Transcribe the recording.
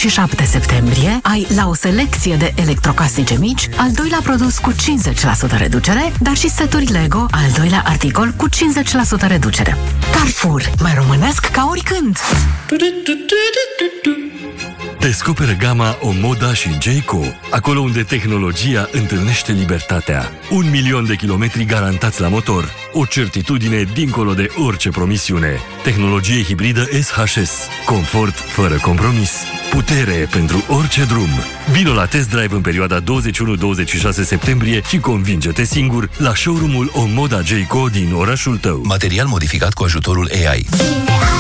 27 septembrie ai la o selecție de electrocasnice mici al doilea produs cu 50% reducere, dar și seturi Lego, al doilea articol cu 50% reducere. Carrefour, mai românesc ca oricând! Descoperă gama Omoda și Jayco, acolo unde tehnologia întâlnește libertatea. 1 milion de kilometri garantați la motor, o certitudine dincolo de orice promisiune. Tehnologie hibridă SHS, confort fără compromis, putere pentru orice drum. Vino la test drive în perioada 21-26 septembrie și convinge-te singur la showroom-ul Omoda Jayco din orașul tău. Material modificat cu ajutorul AI.